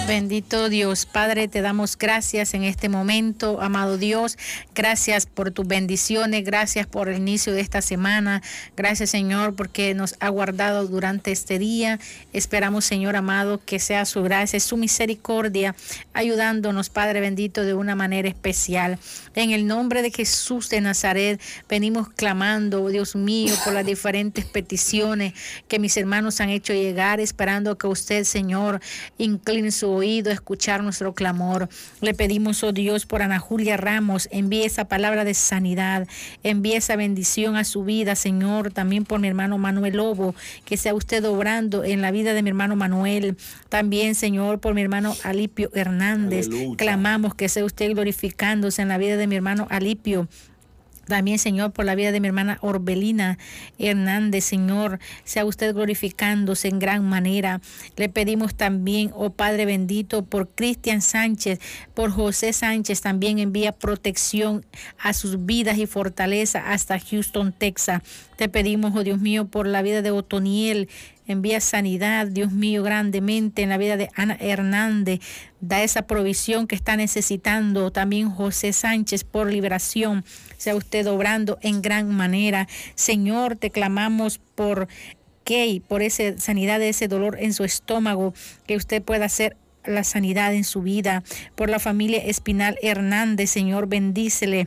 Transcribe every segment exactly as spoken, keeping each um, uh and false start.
Bendito Dios, Padre, te damos gracias en este momento, amado Dios. Gracias por tus bendiciones, gracias por el inicio de esta semana. Gracias, Señor, porque nos ha guardado durante este día. Esperamos, Señor amado, que sea su gracia, su misericordia, ayudándonos, Padre bendito, de una manera especial. En el nombre de Jesús de Nazaret, venimos clamando, Dios mío, por las diferentes peticiones que mis hermanos han hecho llegar, esperando que usted, Señor, incline su oído a escuchar nuestro clamor. Le pedimos, oh Dios, por Ana Julia Ramos, envíe esa palabra de sanidad, envíe esa bendición a su vida, Señor. También por mi hermano Manuel Lobo, que sea usted obrando en la vida de mi hermano Manuel. También, Señor, por mi hermano Alipio Hernández. Aleluya. Clamamos que sea usted glorificándose en la vida de mi hermano Alipio. También, Señor, por la vida de mi hermana Orbelina Hernández, Señor, sea usted glorificándose en gran manera. Le pedimos también, oh Padre bendito, por Cristian Sánchez, por José Sánchez, también envía protección a sus vidas y fortaleza hasta Houston, Texas. Te pedimos, oh Dios mío, por la vida de Otoniel. Envía sanidad, Dios mío, grandemente en la vida de Ana Hernández. Da esa provisión que está necesitando. También José Sánchez por liberación. Sea usted obrando en gran manera. Señor, te clamamos por Kay, por esa sanidad de ese dolor en su estómago, que usted pueda hacer la sanidad en su vida. Por la familia Espinal Hernández, Señor, bendícele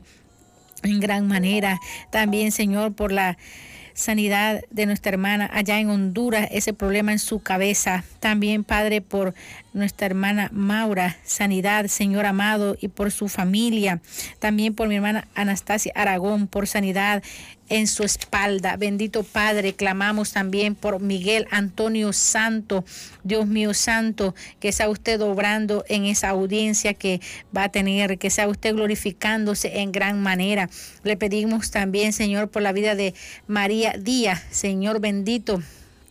en gran manera. También, Señor, por la sanidad de nuestra hermana allá en Honduras, ese problema en su cabeza. También, Padre, por nuestra hermana Maura, sanidad, Señor amado, y por su familia. También por mi hermana Anastasia Aragón, por sanidad en su espalda. Bendito Padre, clamamos también por Miguel Antonio Santo, Dios mío santo, que sea usted obrando en esa audiencia que va a tener, que sea usted glorificándose en gran manera. Le pedimos también, Señor, por la vida de María Díaz, Señor bendito.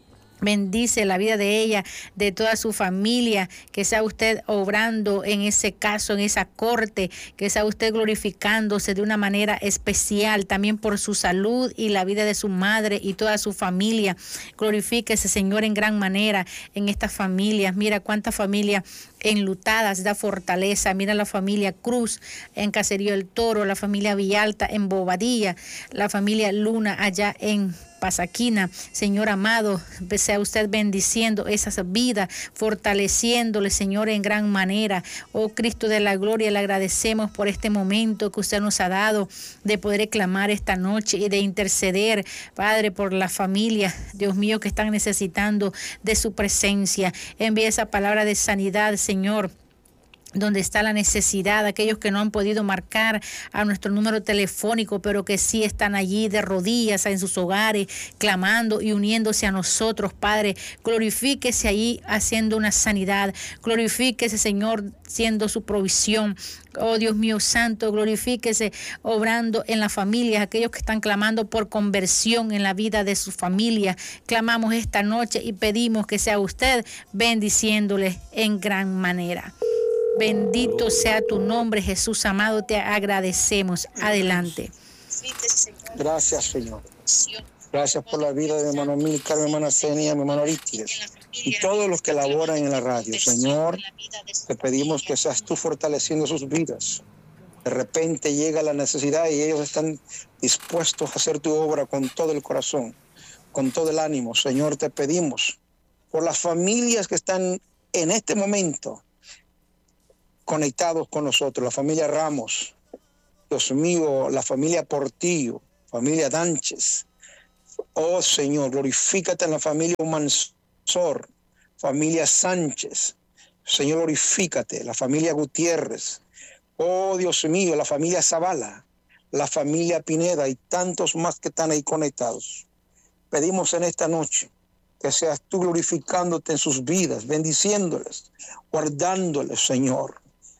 Bendice la vida de ella, de toda su familia, que sea usted obrando en ese caso, en esa corte, que sea usted glorificándose de una manera especial, también por su salud y la vida de su madre y toda su familia. Glorifíquese, Señor, en gran manera en estas familias. Mira cuántas familias enlutadas, da fortaleza. Mira la familia Cruz en Caserío El Toro, la familia Villalta en Bobadilla, la familia Luna allá en Pasaquina. Señor amado, sea usted bendiciendo esas vidas, fortaleciéndole, Señor, en gran manera. Oh Cristo de la gloria, le agradecemos por este momento que usted nos ha dado de poder clamar esta noche y de interceder, Padre, por las familias, Dios mío, que están necesitando de su presencia. Envía esa palabra de sanidad, Señor, donde está la necesidad, aquellos que no han podido marcar a nuestro número telefónico, pero que sí están allí de rodillas en sus hogares, clamando y uniéndose a nosotros, Padre. Glorifíquese allí haciendo una sanidad. Glorifíquese, Señor, siendo su provisión. Oh Dios mío santo, glorifíquese obrando en las familias, aquellos que están clamando por conversión en la vida de su familia. Clamamos esta noche y pedimos que sea usted bendiciéndole en gran manera. Bendito sea tu nombre, Jesús amado, te agradecemos. Adelante. Gracias, Señor. Gracias por la vida de mi hermano Milcar, mi hermana Senia, mi hermano Aristides y todos los que laboran en la radio. Señor, te pedimos que seas tú fortaleciendo sus vidas. De repente llega la necesidad y ellos están dispuestos a hacer tu obra con todo el corazón, con todo el ánimo. Señor, te pedimos por las familias que están en este momento conectados con nosotros, la familia Ramos, Dios mío, la familia Portillo, familia Dánchez. Oh Señor, glorifícate en la familia Humansor, familia Sánchez. Señor, glorifícate, la familia Gutiérrez. Oh Dios mío, la familia Zavala, la familia Pineda y tantos más que están ahí conectados. Pedimos en esta noche que seas tú glorificándote en sus vidas, bendiciéndoles, guardándoles, Señor.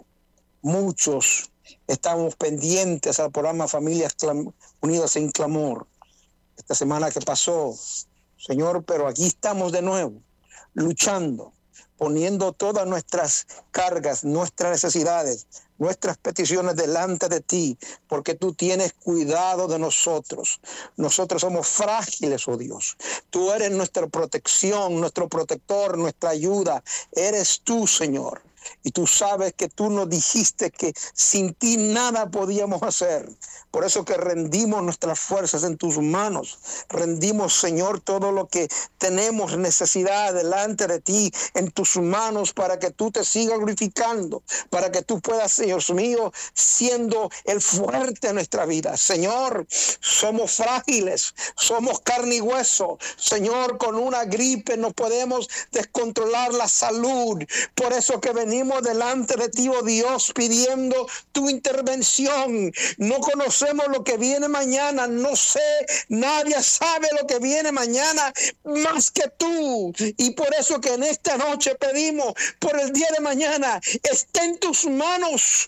Muchos estamos pendientes al programa Familias Unidas en Clamor esta semana que pasó, Señor, pero aquí estamos de nuevo, luchando, poniendo todas nuestras cargas, nuestras necesidades, nuestras peticiones delante de ti, porque tú tienes cuidado de nosotros. Nosotros somos frágiles, oh Dios. Tú eres nuestra protección, nuestro protector, nuestra ayuda. Eres tú, Señor. Y tú sabes que tú nos dijiste que sin ti nada podíamos hacer. Por eso que rendimos nuestras fuerzas en tus manos. Rendimos, Señor, todo lo que tenemos necesidad delante de ti en tus manos para que tú te sigas glorificando, para que tú puedas, Señor mío, siendo el fuerte de nuestra vida. Señor, somos frágiles, somos carne y hueso. Señor, con una gripe no podemos descontrolar la salud. Por eso que venimos delante de ti, oh Dios, pidiendo tu intervención. No conocemos lo que viene mañana, no sé, nadie sabe lo que viene mañana más que tú. Y por eso que en esta noche pedimos por el día de mañana, está en tus manos.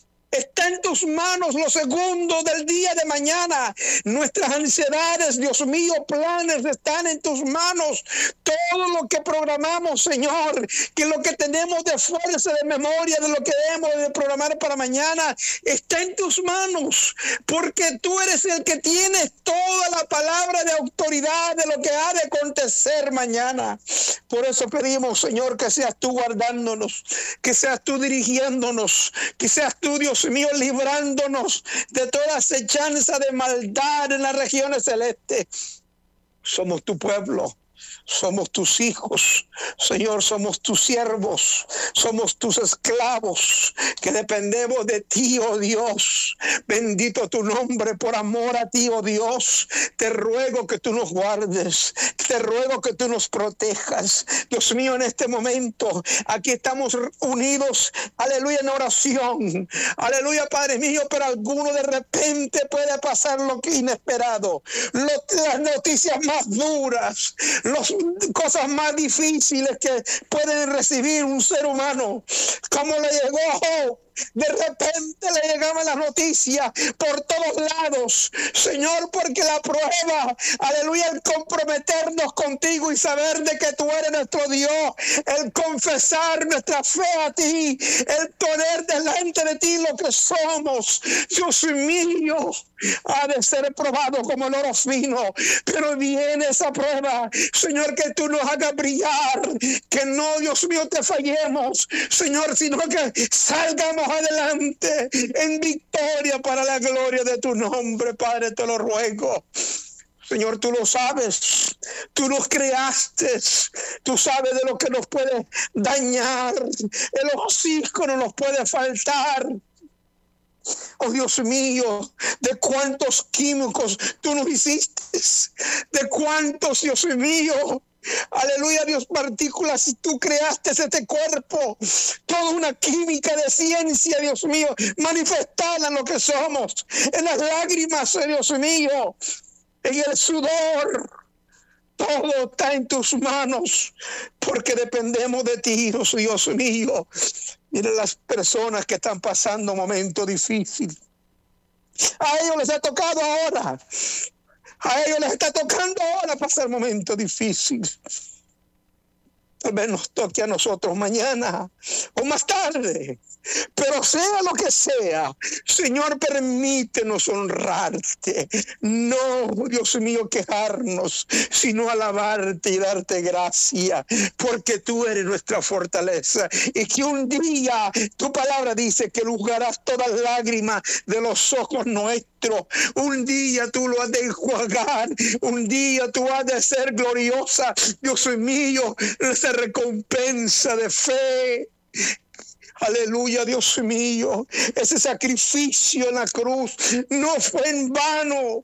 Está en tus manos los segundos del día de mañana. Nuestras ansiedades, Dios mío, planes están en tus manos. Todo lo que programamos, Señor, que lo que tenemos de fuerza, de memoria, de lo que debemos de programar para mañana, está en tus manos. Porque tú eres el que tienes toda la palabra de autoridad de lo que ha de acontecer mañana. Por eso pedimos, Señor, que seas tú guardándonos, que seas tú dirigiéndonos, que seas tú, Dios mío, librándonos de toda acechanza de maldad en las regiones celestes. Somos tu pueblo. Somos tus hijos, Señor, somos tus siervos, somos tus esclavos, que dependemos de ti, oh Dios. Bendito tu nombre, por amor a ti, oh Dios. Te ruego que tú nos guardes, te ruego que tú nos protejas. Dios mío, en este momento, aquí estamos unidos, aleluya, en oración. Aleluya, Padre mío, pero alguno de repente puede pasar lo que inesperado. Las noticias más duras, las cosas más difíciles que pueden recibir un ser humano, como le llegó. De repente le llegaban las noticias por todos lados, Señor, porque la prueba, aleluya, el comprometernos contigo y saber de que tú eres nuestro Dios, el confesar nuestra fe a ti, el poner delante de ti lo que somos, Dios mío, ha de ser probado como el oro fino. Pero viene esa prueba, Señor, que tú nos hagas brillar, que no, Dios mío, te fallemos, Señor, sino que salgamos adelante en victoria para la gloria de tu nombre, Padre, te lo ruego. Señor, tú lo sabes, tú nos creaste, tú sabes de lo que nos puede dañar, el oxígeno nos puede faltar. Oh Dios mío, de cuántos químicos tú nos hiciste, de cuántos, Dios mío, aleluya, Dios, partículas, tú creaste este cuerpo, toda una química de ciencia, Dios mío, manifestada en lo que somos, en las lágrimas, Dios mío, en el sudor. Todo está en tus manos, porque dependemos de ti, Dios, Dios mío. Mira las personas que están pasando momentos difíciles. A ellos les ha tocado ahora. A ellos les está tocando ahora pasar momentos difíciles. Tal vez nos toque a nosotros mañana o más tarde. Pero sea lo que sea, Señor, permítenos honrarte. No, Dios mío, quejarnos, sino alabarte y darte gracia, porque tú eres nuestra fortaleza. Y que un día, tu palabra dice que enjugarás todas lágrimas de los ojos nuestros. Un día tú lo has de enjuagar, un día tú has de ser gloriosa, Dios mío, esa recompensa de fe. Aleluya, Dios mío, ese sacrificio en la cruz no fue en vano.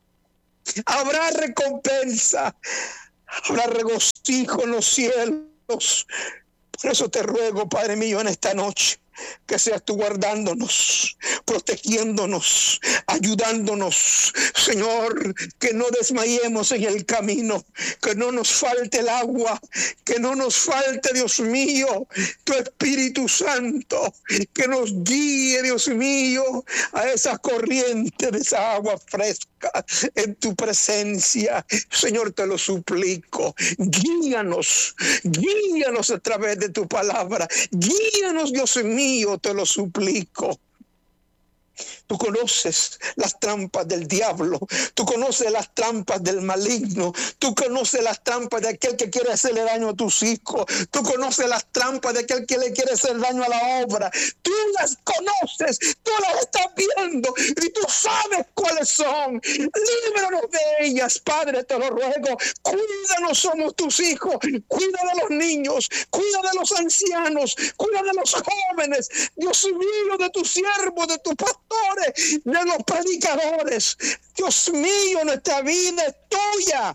Habrá recompensa, habrá regocijo en los cielos. Por eso te ruego, Padre mío, en esta noche, que seas tú guardándonos, protegiéndonos, ayudándonos, Señor, que no desmayemos en el camino, que no nos falte el agua, que no nos falte, Dios mío, tu Espíritu Santo, que nos guíe, Dios mío, a esa corriente de esa agua fresca en tu presencia. Señor, te lo suplico, guíanos, guíanos a través de tu palabra, guíanos, Dios mío, te lo suplico. Tú conoces las trampas del diablo, tú conoces las trampas del maligno, tú conoces las trampas de aquel que quiere hacerle daño a tus hijos, tú conoces las trampas de aquel que le quiere hacer daño a la obra. Tú las conoces, tú las estás viendo y tú sabes cuáles son. Líbranos de ellas, Padre, te lo ruego. Cuídanos, somos tus hijos, cuida de los niños, cuida de los ancianos, cuida de los jóvenes, Dios mío, de tus siervos, de tus pastores, de los predicadores. Dios mío, nuestra vida es tuya.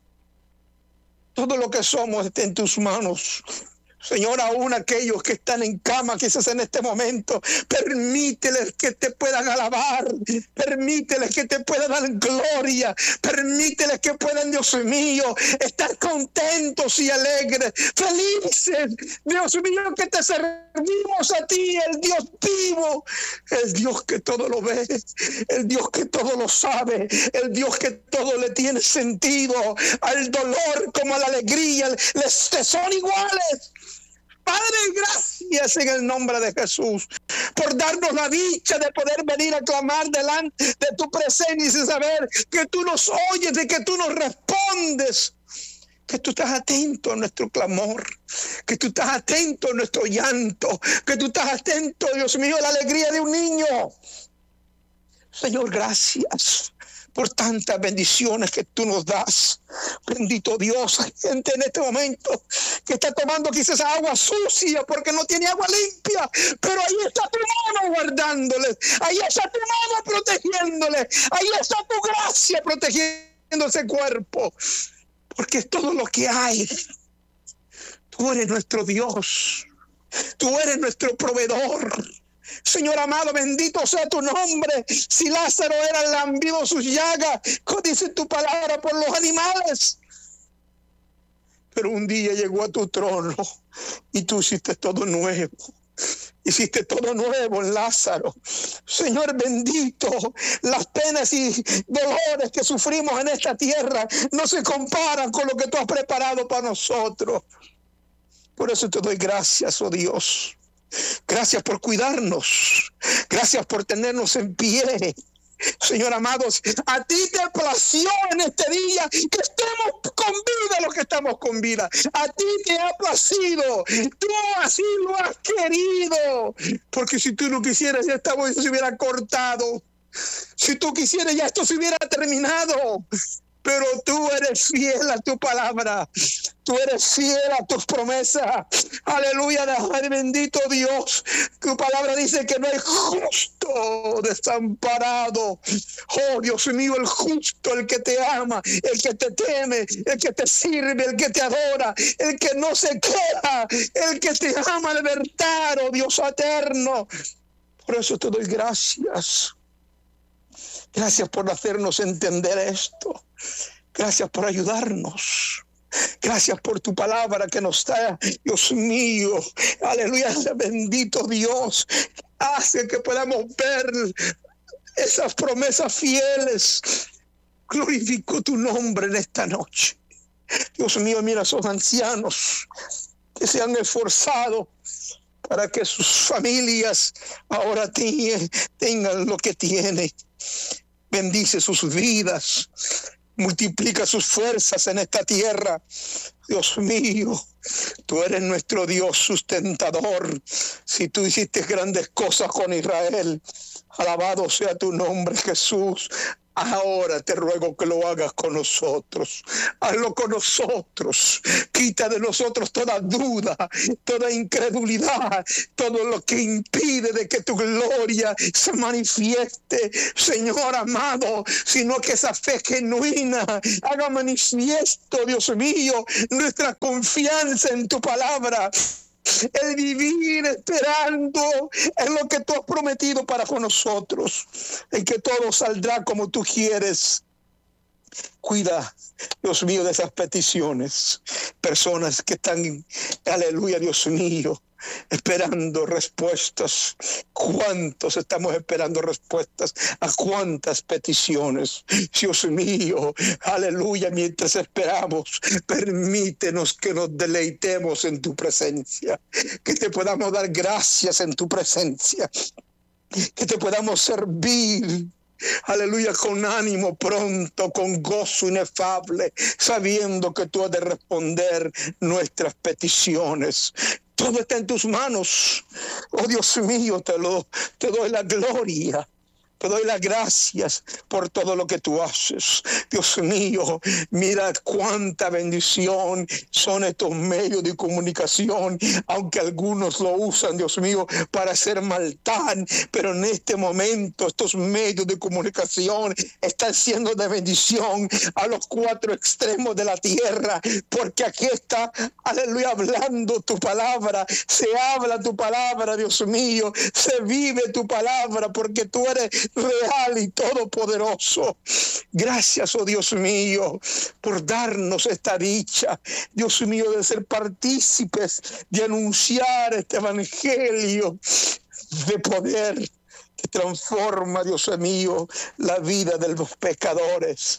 Todo lo que somos está en tus manos. Señor, aún aquellos que están en cama, quizás en este momento, permíteles que te puedan alabar, permíteles que te puedan dar gloria, permíteles que puedan, Dios mío, estar contentos y alegres, felices. Dios mío, que te servimos a ti, el Dios vivo, el Dios que todo lo ve, el Dios que todo lo sabe, el Dios que todo le tiene sentido, al dolor como a la alegría, les son iguales. Padre, gracias en el nombre de Jesús por darnos la dicha de poder venir a clamar delante de tu presencia y saber que tú nos oyes y que tú nos respondes, que tú estás atento a nuestro clamor, que tú estás atento a nuestro llanto, que tú estás atento, Dios mío, a la alegría de un niño. Señor, gracias por tantas bendiciones que tú nos das. Bendito Dios, hay gente en este momento que está tomando quizás agua sucia porque no tiene agua limpia, pero ahí está tu mano guardándoles, ahí está tu mano protegiéndoles, ahí está tu gracia protegiendo ese cuerpo, porque es todo lo que hay. Tú eres nuestro Dios, tú eres nuestro proveedor. Señor amado, bendito sea tu nombre. Si Lázaro era lambido sus llagas, dice tu palabra, por los animales, pero un día llegó a tu trono y tú hiciste todo nuevo. Hiciste todo nuevo en Lázaro. Señor bendito, las penas y dolores que sufrimos en esta tierra no se comparan con lo que tú has preparado para nosotros. Por eso te doy gracias, oh Dios. Gracias por cuidarnos. Gracias por tenernos en pie. Señor amados, a ti te plació en este día que estemos con vida los que estamos con vida. A ti te ha placido. Tú así lo has querido. Porque si tú no quisieras, ya esta voz se hubiera cortado. Si tú quisieras, ya esto se hubiera terminado. Pero tú eres fiel a tu palabra. Tú eres fiel a tus promesas. Aleluya, bendito Dios. Tu palabra dice que no hay justo desamparado. Oh, Dios mío, el justo, el que te ama, el que te teme, el que te sirve, el que te adora, el que no se queda, el que te ama de verdad, oh Dios eterno. Por eso te doy gracias. Gracias por hacernos entender esto. Gracias por ayudarnos. Gracias por tu palabra que nos da, Dios mío. Aleluya, bendito Dios. Hace que podamos ver esas promesas fieles. Glorifico tu nombre en esta noche. Dios mío, mira a esos ancianos que se han esforzado para que sus familias ahora tengan lo que tienen. Bendice sus vidas, multiplica sus fuerzas en esta tierra. Dios mío, tú eres nuestro Dios sustentador. Si tú hiciste grandes cosas con Israel, alabado sea tu nombre, Jesús. Ahora te ruego que lo hagas con nosotros. Hazlo con nosotros. Quita de nosotros toda duda, toda incredulidad, todo lo que impide de que tu gloria se manifieste, Señor amado, sino que esa fe genuina haga manifiesto, Dios mío, nuestra confianza en tu palabra. El vivir esperando es lo que tú has prometido para con nosotros, en que todo saldrá como tú quieres. Cuida, Dios mío, de esas peticiones. Personas que están, aleluya, Dios mío, esperando respuestas. ¿Cuántos estamos esperando respuestas a cuántas peticiones? Dios mío, aleluya, mientras esperamos, permítenos que nos deleitemos en tu presencia, que te podamos dar gracias en tu presencia. que te podamos servir. Aleluya, con ánimo pronto, con gozo inefable, sabiendo que tú has de responder nuestras peticiones. Todo está en tus manos. Oh Dios mío, te, lo, te doy la gloria. Te doy las gracias por todo lo que tú haces. Dios mío, mira cuánta bendición son estos medios de comunicación, aunque algunos lo usan, Dios mío, para hacer maldad, pero en este momento estos medios de comunicación están siendo de bendición a los cuatro extremos de la tierra, porque aquí está, aleluya, hablando tu palabra, se habla tu palabra, Dios mío, se vive tu palabra, porque tú eres real y todopoderoso. Gracias, oh Dios mío, por darnos esta dicha, Dios mío, de ser partícipes, de anunciar este evangelio de poder que transforma, Dios mío, la vida de los pecadores.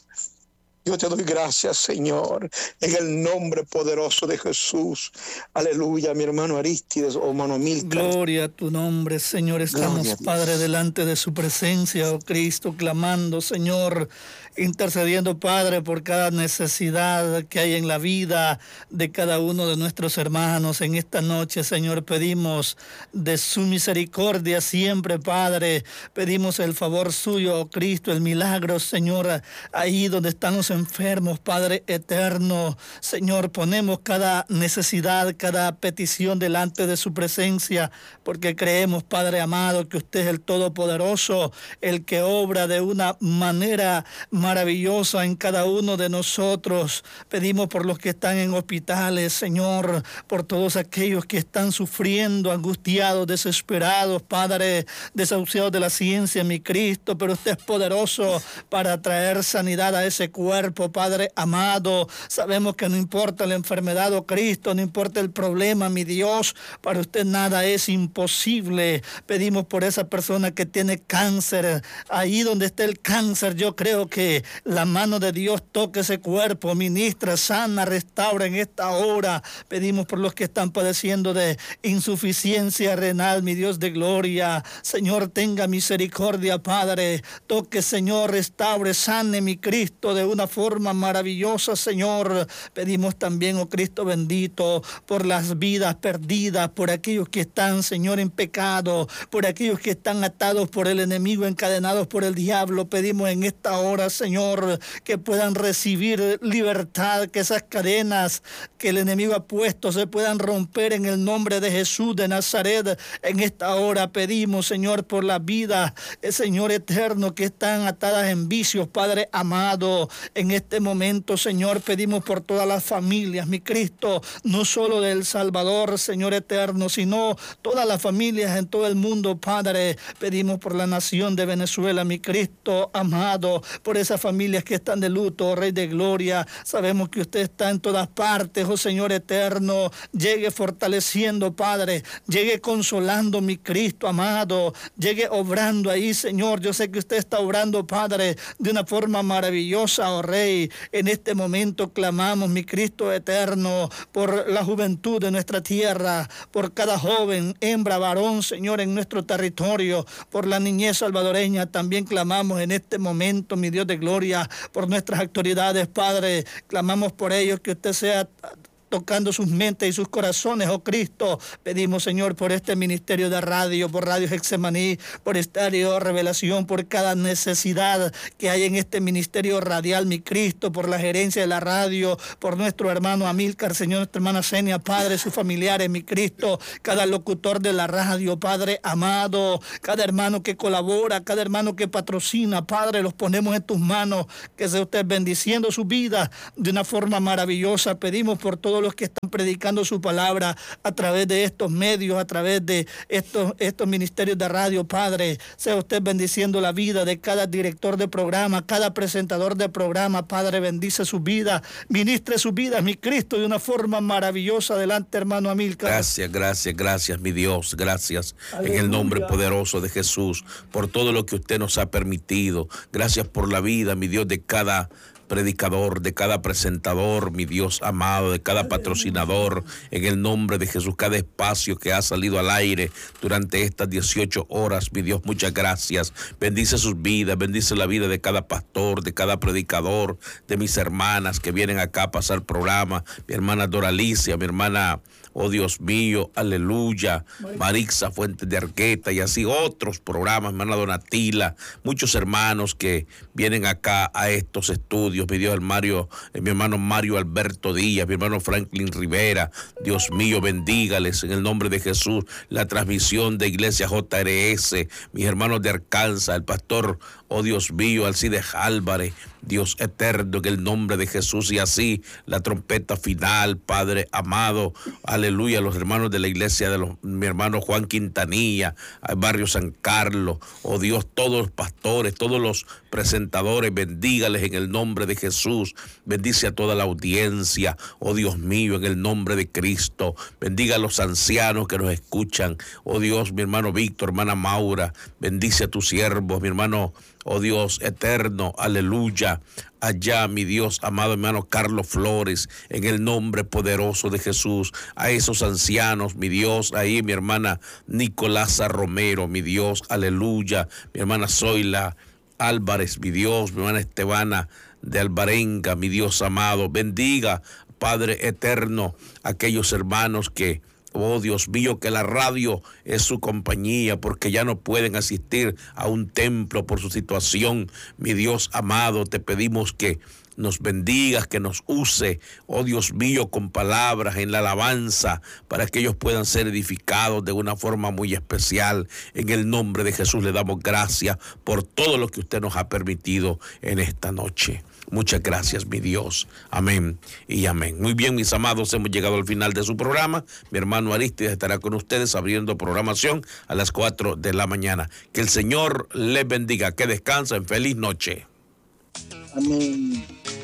Yo te doy gracias, Señor, en el nombre poderoso de Jesús. Aleluya, mi hermano Arístides o hermano Amílcar. Gloria a tu nombre, Señor. Estamos, Padre, delante de su presencia, oh Cristo, clamando, Señor, intercediendo, Padre, por cada necesidad que hay en la vida de cada uno de nuestros hermanos. En esta noche, Señor, pedimos de su misericordia siempre, Padre. Pedimos el favor suyo, oh Cristo, el milagro, Señor, ahí donde están los enfermos, Padre eterno. Señor, ponemos cada necesidad, cada petición delante de su presencia, porque creemos, Padre amado, que usted es el Todopoderoso, el que obra de una manera maravillosa en cada uno de nosotros. Pedimos por los que están en hospitales, Señor, por todos aquellos que están sufriendo, angustiados, desesperados, Padre, desahuciados de la ciencia, mi Cristo, pero usted es poderoso para traer sanidad a ese cuerpo, Padre amado. Sabemos que no importa la enfermedad, oh Cristo, no importa el problema, mi Dios, para usted nada es imposible. Pedimos por esa persona que tiene cáncer, ahí donde está el cáncer, yo creo que la mano de Dios toque ese cuerpo, ministra, sana, restaura en esta hora. Pedimos por los que están padeciendo de insuficiencia renal, mi Dios de gloria. Señor, tenga misericordia, Padre. Toque, Señor, restaure, sane, mi Cristo, de una forma maravillosa, Señor. Pedimos también, oh Cristo bendito, por las vidas perdidas, por aquellos que están, Señor, en pecado, por aquellos que están atados por el enemigo, encadenados por el diablo. Pedimos en esta hora, Señor, que puedan recibir libertad, que esas cadenas que el enemigo ha puesto se puedan romper en el nombre de Jesús de Nazaret. En esta hora pedimos, Señor, por la vida, el Señor eterno, que están atadas en vicios, Padre amado. En este momento, Señor, pedimos por todas las familias, mi Cristo, no solo de El Salvador, Señor eterno, sino todas las familias en todo el mundo, Padre. Pedimos por la nación de Venezuela, mi Cristo amado, por esas familias que están de luto, oh Rey de gloria. Sabemos que usted está en todas partes, oh Señor eterno. Llegue fortaleciendo, Padre, llegue consolando, mi Cristo amado, llegue obrando ahí, Señor. Yo sé que usted está obrando, Padre, de una forma maravillosa, oh Rey. En este momento clamamos, mi Cristo eterno, por la juventud de nuestra tierra, por cada joven, hembra, varón, Señor, en nuestro territorio, por la niñez salvadoreña. También clamamos en este momento, mi Dios de gloria, por nuestras autoridades, Padre. Clamamos por ellos, que usted sea tocando sus mentes y sus corazones, oh Cristo. Pedimos, Señor, por este ministerio de radio, por Radio Getsemaní, por Estéreo Revelación, por cada necesidad que hay en este ministerio radial, mi Cristo, por la gerencia de la radio, por nuestro hermano Amílcar, Señor, nuestra hermana Senia, Padre, sus familiares, mi Cristo, cada locutor de la radio, Padre amado, cada hermano que colabora, cada hermano que patrocina, Padre, los ponemos en tus manos, que sea usted bendiciendo su vida de una forma maravillosa. Pedimos por todos los que están predicando su palabra a través de estos medios, a través de estos, estos ministerios de radio, Padre. Sea usted bendiciendo la vida de cada director de programa, cada presentador de programa, Padre, bendice su vida, ministre su vida, mi Cristo, de una forma maravillosa. Adelante, hermano Amílcar. Gracias, gracias, gracias, mi Dios, gracias. Aleluya. En el nombre poderoso de Jesús, por todo lo que usted nos ha permitido. Gracias por la vida, mi Dios, de cada predicador, de cada presentador, mi Dios amado, de cada patrocinador, en el nombre de Jesús, cada espacio que ha salido al aire durante estas dieciocho horas, mi Dios, muchas gracias. Bendice sus vidas, bendice la vida de cada pastor, de cada predicador, de mis hermanas que vienen acá a pasar programa, mi hermana Doralicia, mi hermana, oh Dios mío, aleluya, Marixa Fuentes de Arqueta y así otros programas, hermana Donatila, muchos hermanos que vienen acá a estos estudios, mi Dios, el Mario, eh, mi hermano Mario Alberto Díaz, mi hermano Franklin Rivera, Dios mío, bendígales en el nombre de Jesús, la transmisión de Iglesia J R S, mis hermanos de Arkansas, el pastor, oh Dios mío, Alcides Álvarez, Dios eterno, en el nombre de Jesús, y así la trompeta final, Padre amado, aleluya, los hermanos de la iglesia de los, mi hermano Juan Quintanilla, al barrio San Carlos, oh Dios, todos los pastores, todos los presentadores, bendígales en el nombre de Jesús, bendice a toda la audiencia, oh Dios mío, en el nombre de Cristo, bendiga a los ancianos que nos escuchan, oh Dios, mi hermano Víctor, hermana Maura, bendice a tus siervos, mi hermano, oh Dios eterno, aleluya, allá mi Dios amado hermano Carlos Flores, en el nombre poderoso de Jesús, a esos ancianos, mi Dios, ahí mi hermana Nicolasa Romero, mi Dios, aleluya, mi hermana Zoila Álvarez, mi Dios, mi hermana Estebana de Alvarenga, mi Dios amado, bendiga, Padre eterno, aquellos hermanos que, oh Dios mío, que la radio es su compañía porque ya no pueden asistir a un templo por su situación. Mi Dios amado, te pedimos que nos bendigas, que nos use, oh Dios mío, con palabras en la alabanza para que ellos puedan ser edificados de una forma muy especial. En el nombre de Jesús le damos gracias por todo lo que usted nos ha permitido en esta noche. Muchas gracias, mi Dios. Amén y amén. Muy bien, mis amados, hemos llegado al final de su programa. Mi hermano Aristides estará con ustedes abriendo programación a las cuatro de la mañana. Que el Señor les bendiga, que descansen. Feliz noche. Amén.